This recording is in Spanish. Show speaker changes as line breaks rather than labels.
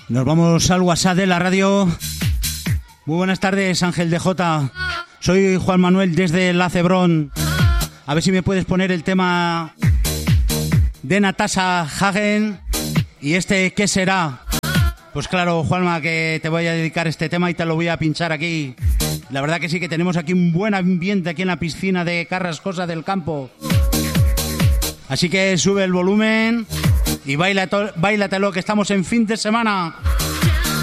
Nos vamos al WhatsApp de la radio. Muy buenas tardes, Ángel de Jota. Soy Juan Manuel desde La Cebrón. A ver si me puedes poner el tema de Natasha Hagen y ¿qué será? Pues claro, Juanma, que te voy a dedicar este tema y te lo voy a pinchar aquí. La verdad que sí, que tenemos aquí un buen ambiente aquí en la piscina de Carrascosa del Campo. Así que sube el volumen y báilatelo, que estamos en fin de semana.